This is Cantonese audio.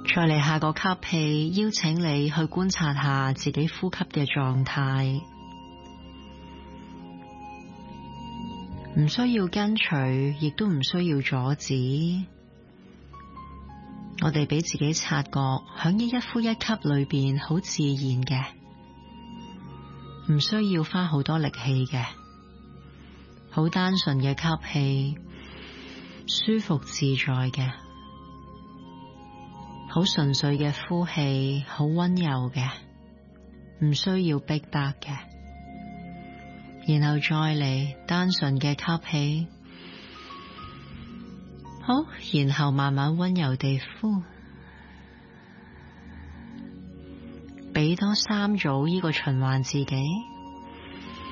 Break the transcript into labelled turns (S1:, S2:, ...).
S1: 再嚟下個吸氣，邀請你去觀察下自己呼吸嘅狀態，唔需要跟隨，亦都唔需要阻止。我哋俾自己察覺，響呢一呼一吸裏邊好自然嘅，唔需要花好多力氣嘅，好單純嘅吸氣，舒服自在嘅，好純粹嘅呼氣，好溫柔嘅，唔需要逼迫嘅。然後再嚟單純嘅吸氣，好，然後慢慢溫柔地呼，俾多3組呢個循環自己。